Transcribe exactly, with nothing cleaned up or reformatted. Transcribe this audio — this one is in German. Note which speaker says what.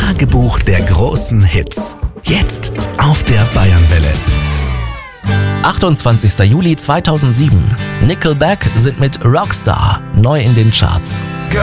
Speaker 1: Tagebuch der großen Hits. Jetzt auf der Bayernwelle.
Speaker 2: achtundzwanzigster Juli zweitausendsieben. Nickelback sind mit Rockstar neu in den Charts.